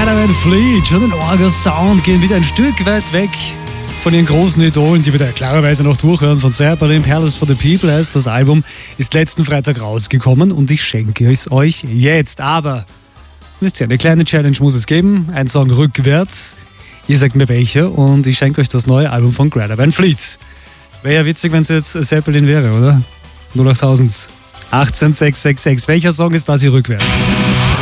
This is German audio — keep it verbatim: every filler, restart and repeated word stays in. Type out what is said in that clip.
Greta Van Fleet, schon ein arger Sound, gehen wieder ein Stück weit weg von ihren großen Idolen, die wir da klarerweise noch durchhören. Von Zeppelin, Palace for the People heißt das Album, ist letzten Freitag rausgekommen und ich schenke es euch jetzt. Aber, wisst ihr, eine kleine Challenge muss es geben, ein Song rückwärts. Ihr sagt mir welche und ich schenke euch das neue Album von Greta Van Fleet. Wäre ja witzig, wenn es jetzt Zeppelin wäre, oder? null acht tausend achtzehn sechs sechs sechs. Welcher Song ist das hier rückwärts?